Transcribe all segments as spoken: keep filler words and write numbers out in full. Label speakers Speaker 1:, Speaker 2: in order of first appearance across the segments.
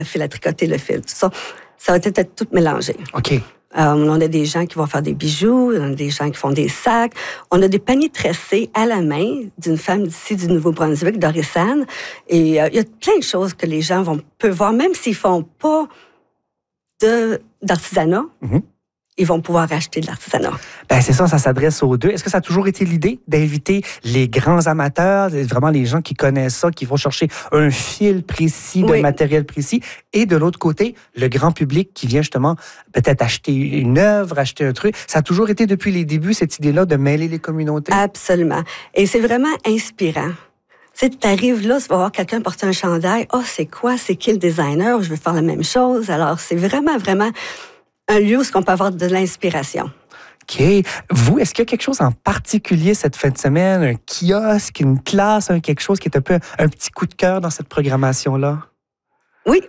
Speaker 1: fil à tricoter, le fil, tout ça. Ça va être tout mélangé.
Speaker 2: OK.
Speaker 1: Euh, on a des gens qui vont faire des bijoux, on a des gens qui font des sacs. On a des paniers tressés à la main d'une femme d'ici, du Nouveau-Brunswick, d'Orissane. Et euh, il y a plein de choses que les gens vont, peuvent voir, même s'ils font pas de, d'artisanat. Mm-hmm. Ils vont pouvoir acheter de l'artisanat.
Speaker 2: Ben c'est ça, ça s'adresse aux deux. Est-ce que ça a toujours été l'idée d'inviter les grands amateurs, vraiment les gens qui connaissent ça, qui vont chercher un fil précis, oui. de matériel précis, et de l'autre côté, le grand public qui vient justement peut-être acheter une œuvre, acheter un truc. Ça a toujours été depuis les débuts, cette idée-là de mêler les communautés?
Speaker 1: Absolument. Et c'est vraiment inspirant. Tu sais, tu arrives là, tu vas voir quelqu'un porter un chandail. « Ah, oh, c'est quoi? C'est qui le designer? Je veux faire la même chose. » Alors, c'est vraiment, vraiment un lieu où on peut avoir de l'inspiration.
Speaker 2: OK. Vous, est-ce qu'il y a quelque chose en particulier cette fin de semaine? Un kiosque, une classe, un quelque chose qui est un peu un petit coup de cœur dans cette programmation-là?
Speaker 1: Oui.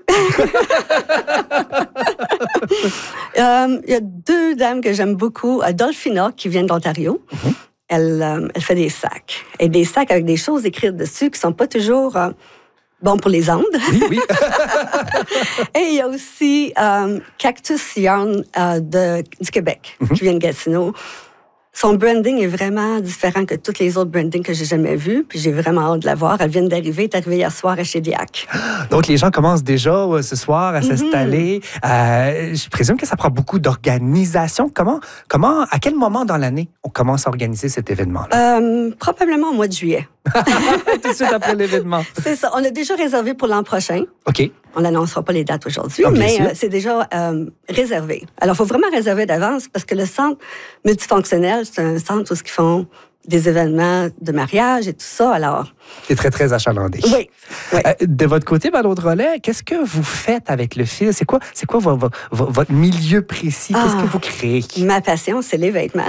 Speaker 1: euh, il y a deux dames que j'aime beaucoup. Dolphina, qui vient de l'Ontario. Mm-hmm. Elle, euh, elle fait des sacs. Et des sacs avec des choses écrites dessus qui ne sont pas toujours... Euh, Bon, pour les ondes.
Speaker 2: Oui, oui.
Speaker 1: Et il y a aussi euh, Cactus Yarn euh, de, du Québec, mm-hmm. qui vient de Gatineau. Son branding est vraiment différent que tous les autres brandings que j'ai jamais vus. Puis j'ai vraiment hâte de la voir. Elle vient d'arriver, elle est arrivée hier soir à Shediac.
Speaker 2: Donc les gens commencent déjà euh, ce soir à mm-hmm. s'installer. Euh, je présume que ça prend beaucoup d'organisation. Comment, comment, à quel moment dans l'année on commence à organiser cet événement-là?
Speaker 1: Euh, probablement au mois de juillet.
Speaker 2: Tout de suite après l'événement.
Speaker 1: C'est ça. On a déjà réservé pour l'an prochain.
Speaker 2: OK.
Speaker 1: On n'annoncera pas les dates aujourd'hui,
Speaker 2: ah,
Speaker 1: mais euh, c'est déjà euh, réservé. Alors, il faut vraiment réserver d'avance parce que le centre multifonctionnel, c'est un centre où ils font des événements de mariage et tout ça. Alors,
Speaker 2: c'est très, très achalandé.
Speaker 1: Oui. oui.
Speaker 2: Euh, de votre côté, Manon Drolet, qu'est-ce que vous faites avec le fil? C'est quoi, c'est quoi votre, votre milieu précis? Qu'est-ce ah, que vous créez?
Speaker 1: Ma passion, c'est les vêtements.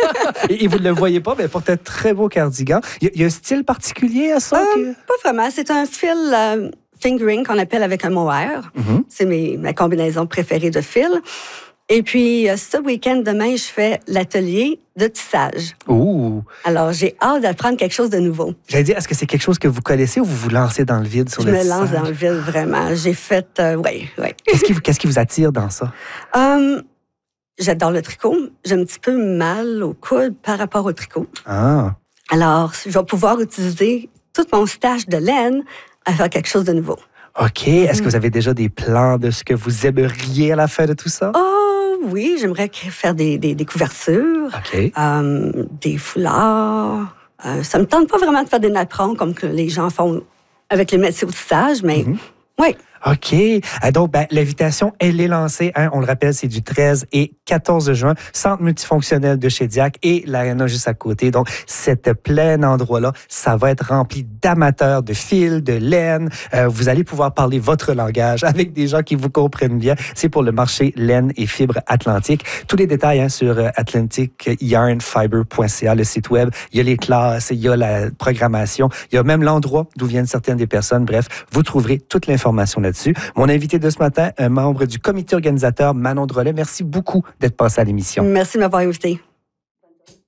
Speaker 2: Et vous ne le voyez pas, mais porte un très beau cardigan. Il y, y a un style particulier à ça?
Speaker 1: Euh,
Speaker 2: que...
Speaker 1: Pas vraiment. C'est un fil... Euh, fingering qu'on appelle avec un mohair. Mm-hmm. C'est mes, ma combinaison préférée de fil. Et puis, ce week-end, demain, je fais l'atelier de tissage.
Speaker 2: Ouh!
Speaker 1: Alors, j'ai hâte d'apprendre quelque chose de nouveau.
Speaker 2: J'allais dire, est-ce que c'est quelque chose que vous connaissez ou vous vous lancez dans le vide sur
Speaker 1: je
Speaker 2: le
Speaker 1: tissage? Je me lance
Speaker 2: tissage?
Speaker 1: dans le vide, vraiment. J'ai fait... Euh, oui, oui.
Speaker 2: Qu'est-ce qui, qu'est-ce qui vous attire dans ça?
Speaker 1: Um, j'adore le tricot. J'ai un petit peu mal au coude par rapport au tricot.
Speaker 2: Ah!
Speaker 1: Alors, je vais pouvoir utiliser tout mon stash de laine à faire quelque chose de nouveau.
Speaker 2: OK. Est-ce que vous avez déjà des plans de ce que vous aimeriez à la fin de tout ça?
Speaker 1: Oh oui, j'aimerais faire des, des, des couvertures,
Speaker 2: OK.
Speaker 1: euh, des foulards. Euh, ça me tente pas vraiment de faire des napperons comme que les gens font avec les métiers au tissage, mais mm-hmm. oui.
Speaker 2: OK. Donc, ben, l'invitation, elle est lancée. Hein, on le rappelle, c'est du treize et quatorze juin. Centre multifonctionnel de Shediac et l'aréna juste à côté. Donc, cet plein endroit-là, ça va être rempli d'amateurs, de fils, de laine. Euh, vous allez pouvoir parler votre langage avec des gens qui vous comprennent bien. C'est pour le marché laine et fibres atlantique. Tous les détails hein, sur atlantic yarn fiber point c a, le site web. Il y a les classes, il y a la programmation, il y a même l'endroit d'où viennent certaines des personnes. Bref, vous trouverez toute l'information là-dessus. Mon invité de ce matin, un membre du comité organisateur, Manon Drolet. Merci beaucoup d'être passé à l'émission.
Speaker 1: Merci de m'avoir invité.